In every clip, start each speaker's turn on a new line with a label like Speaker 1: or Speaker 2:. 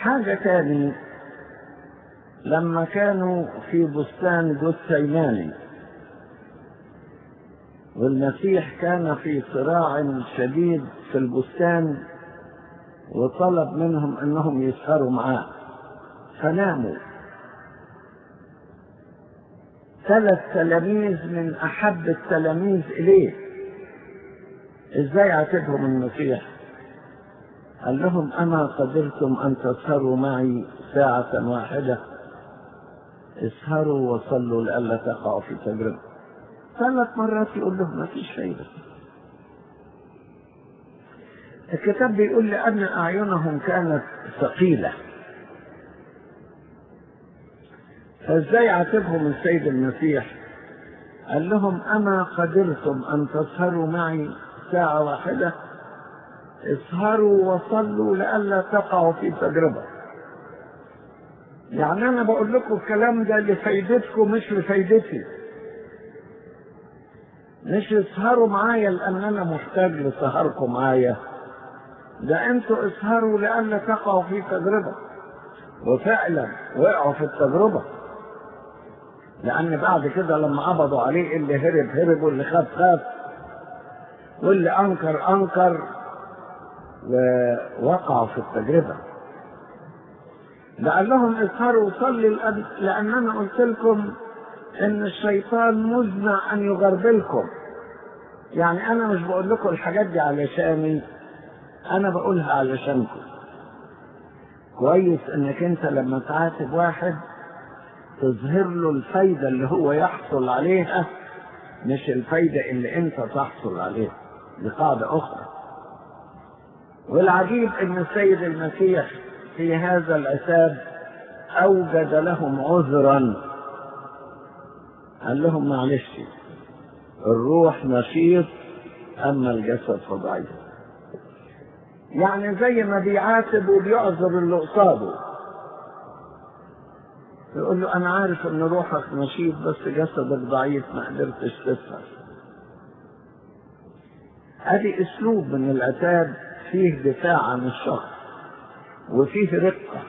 Speaker 1: حاجة تاني، لما كانوا في بستان جثيماني والمسيح كان في صراع شديد في البستان وطلب منهم انهم يسهروا معاه فناموا. 3 تلاميذ من احب التلاميذ اليه، ازاي عاتبهم المسيح؟ قال لهم اما قدرتم ان تسهروا معي ساعة واحدة؟ اسهروا وصلوا لئلا تقعوا في تجربة. 3 مرات يقول لهم ما فيش فايدة. الكتاب بيقول لأن أعينهم كانت ثقيلة. فازاي عاتبهم السيد المسيح؟ قال لهم أما قدرتم أن تسهروا معي ساعة واحدة؟ اسهروا وصلوا لئلا تقعوا في تجربة. يعني أنا بقول لكم الكلام ده لفايدتكم مش لفايدتي. مش اسهروا معايا لأن أنا محتاج لسهركم معايا، ده أنتوا اسهروا لئلا تقعوا في تجربة. وفعلا وقعوا في التجربة، لأن بعد كده لما قبضوا عليه اللي هرب واللي خاف واللي أنكر ووقعوا في التجربة. لقال لهم اسهروا وصلي لأن أنا قلت لكم إن الشيطان مزمع أن يغربلكم. يعني أنا مش بقول لكم الحاجات دي علشاني، أنا بقولها علشانكم. كويس إنك أنت لما تعاتب واحد تظهر له الفايدة اللي هو يحصل عليها، مش الفايدة اللي أنت تحصل عليها. دي قاعدة أخرى. والعجيب إن السيد المسيح في هذا العتاب أوجد لهم عذرا. قال لهم معلش، الروح نشيط أما الجسد فضعيف. يعني زي ما بيعاتب وبيعذر اللي قصاده، يقول له أنا عارف إن روحك نشيط بس جسدك ضعيف ما قدرتش تسهر. هذه أسلوب من العتاب فيه دفاع عن الشخص وفيه رقة.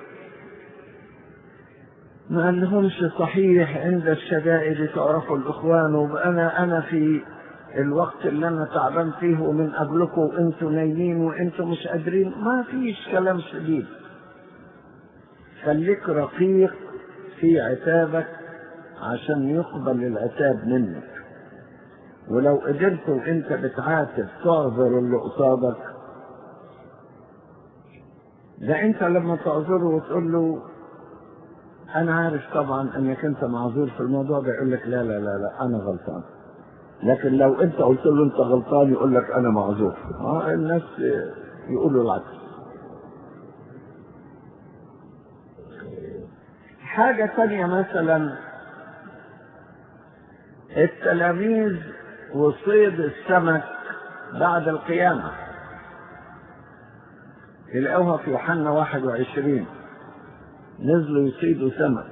Speaker 1: ما قالهمش صحيح عند الشدائد تعرفوا الإخوان، وأنا في الوقت اللي أنا تعبان فيه ومن قبلكم وأنتوا نايمين وأنتوا مش قادرين. ما فيش كلام شديد. خليك رقيق في عتابك عشان يقبل العتاب منك. ولو قدرت وانت بتعاتب تعذر اللي قصادك، ده انت لما تعذره وتقول له انا عارف طبعا انك انت معذور في الموضوع ده، يقول لك لا لا لا لا انا غلطان. لكن لو انت قلت له انت غلطان يقول لك انا معذور. الناس يقولوا العكس. حاجة تانية مثلا التلاميذ وصيد السمك بعد القيامة، تلاقوها في يوحنا 21 نزلوا يصيدوا سمك.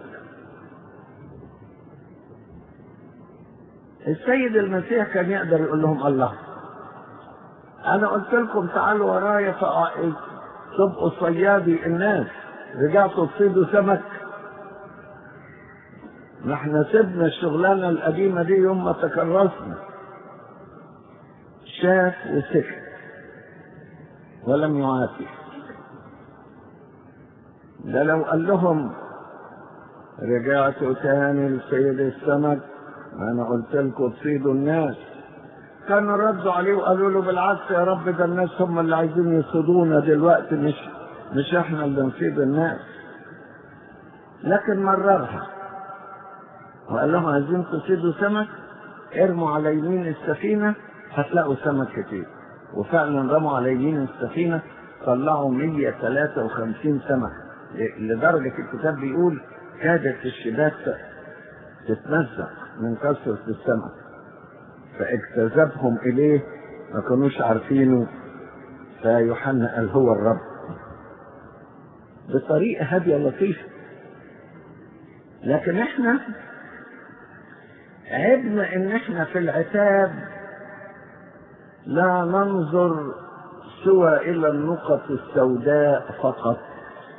Speaker 1: السيد المسيح كان يقدر يقول لهم الله أنا قلت لكم تعالوا ورايا تبقوا صيادي الناس، رجعتوا تصيدوا سمك. نحن سيبنا الشغلانة القديمة دي يوم ما تكرسنا. شاف وسكت ولم يعاتب. ده لو قال لهم رجعتوا تاني لصيد السمك انا قلت لكم تصيدوا الناس، كانوا ردوا عليه وقالوا له بالعكس يا رب ده الناس هم اللي عايزين يصيدونا دلوقتي، مش احنا اللي نصيد الناس. لكن مررها وقال لهم عايزين تصيدوا سمك ارموا على يمين السفينة هتلاقوا سمك كتير. وفعلا رموا على يمين السفينة طلعوا 153 سمك، لدرجة الكتاب بيقول كادت الشباك تتمزق من كثرة السمك. فاجتذبهم إليه ما كانوش عارفينه، فيوحنا قال هو الرب بطريقة هادية لطيفة. لكن احنا عيبنا ان احنا في العتاب لا ننظر سوى الى النقط السوداء فقط،